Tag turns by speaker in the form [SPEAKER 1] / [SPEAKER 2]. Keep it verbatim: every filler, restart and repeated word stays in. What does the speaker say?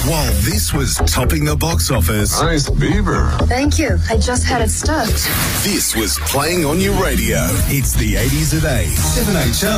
[SPEAKER 1] While this was topping the box office,
[SPEAKER 2] Nice beaver.
[SPEAKER 3] Thank you. I just had it stuffed.
[SPEAKER 1] this was playing on your radio. It's the eighties at eight. seven H R.